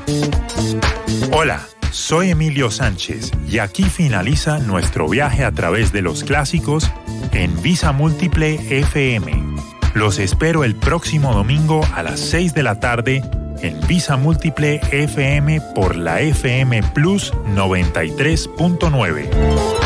Hola, soy Emilio Sánchez y aquí finaliza nuestro viaje a través de los clásicos en Visa Múltiple FM. Los espero el próximo domingo a las 6 de la tarde en Visa Múltiple FM por la FM Plus 93.9.